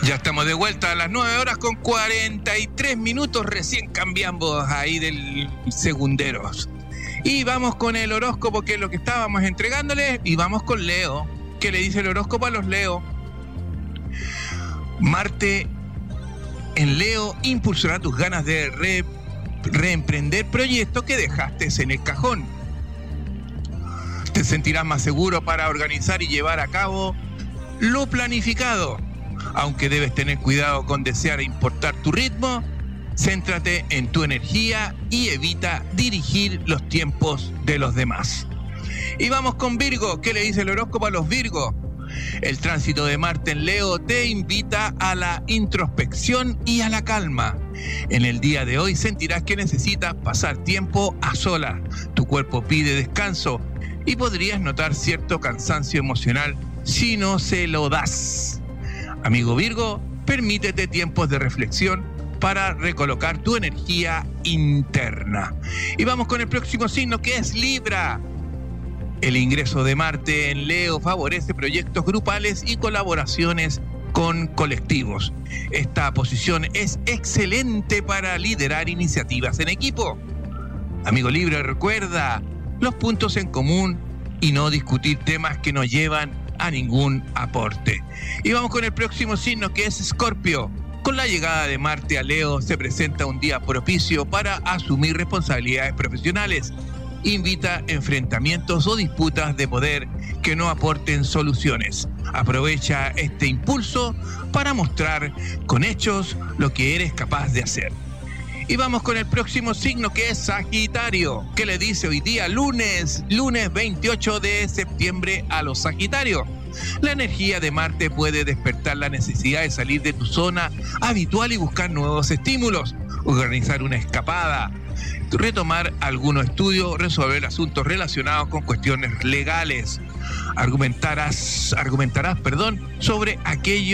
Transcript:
Ya estamos de vuelta a las 9 horas con 43 minutos, recién cambiamos ahí del segunderos. Y vamos con el horóscopo, que es lo que estábamos entregándoles, y vamos con Leo. ¿Qué le dice el horóscopo a los Leo? Marte en Leo impulsará tus ganas de reemprender proyectos que dejaste en el cajón. Te sentirás más seguro para organizar y llevar a cabo lo planificado. Aunque debes tener cuidado con desear importar tu ritmo, céntrate en tu energía y evita dirigir los tiempos de los demás. Y vamos con Virgo. ¿Qué le dice el horóscopo a los Virgo? El tránsito de Marte en Leo te invita a la introspección y a la calma. En el día de hoy sentirás que necesitas pasar tiempo a solas. Tu cuerpo pide descanso y podrías notar cierto cansancio emocional si no se lo das. Amigo Virgo, permítete tiempos de reflexión para recolocar tu energía interna. Y vamos con el próximo signo, que es Libra. El ingreso de Marte en Leo favorece proyectos grupales y colaboraciones con colectivos. Esta posición es excelente para liderar iniciativas en equipo. Amigo Libra, recuerda los puntos en común y no discutir temas que no llevan a ningún aporte. Y vamos con el próximo signo, que es Escorpio. Con la llegada de Marte a Leo se presenta un día propicio para asumir responsabilidades profesionales. Invita enfrentamientos o disputas de poder que no aporten soluciones. Aprovecha este impulso para mostrar con hechos lo que eres capaz de hacer. Y vamos con el próximo signo, que es Sagitario. ¿Qué le dice hoy día, lunes 28 de septiembre a los Sagitarios? La energía de Marte puede despertar la necesidad de salir de tu zona habitual y buscar nuevos estímulos, organizar una escapada, retomar algunos estudios, resolver asuntos relacionados con cuestiones legales. Argumentarás sobre aquello